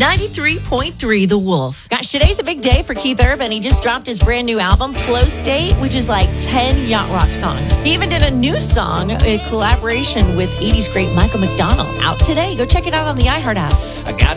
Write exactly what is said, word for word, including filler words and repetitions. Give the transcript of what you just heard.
ninety-three point three The Wolf. Gosh, today's a big day for Keith Urban. He just dropped his brand new album, Flow State, which is like ten yacht rock songs. He even did a new song, a collaboration with eighties great Michael McDonald, out today. Go check it out on the iHeart app. I got